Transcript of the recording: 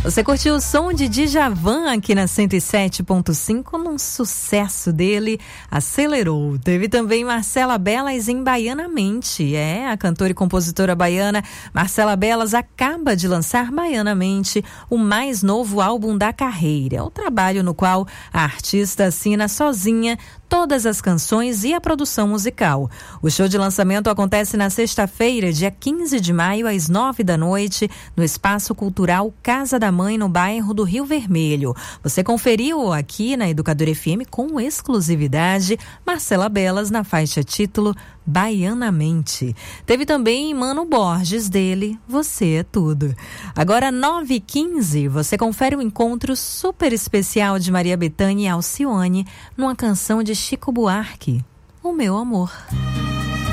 Você curtiu o som de Djavan aqui na 107.5 num sucesso dele, Acelerou. Teve também Marcela Bellas em Baianamente. A cantora e compositora baiana Marcela Bellas acaba de lançar Baianamente, o mais novo álbum da carreira. É o trabalho no qual a artista assina sozinha todas as canções e a produção musical. O show de lançamento acontece na sexta-feira, dia 15 de maio, às 21h, no Espaço Cultural Casa da Mãe, no bairro do Rio Vermelho. Você conferiu aqui na Educadora FM com exclusividade Marcela Bellas na faixa título Baianamente. Teve também Mano Borges dele, Você é Tudo. Agora 9h15, você confere o encontro super especial de Maria Bethânia e Alcione numa canção de Chico Buarque, O Meu Amor.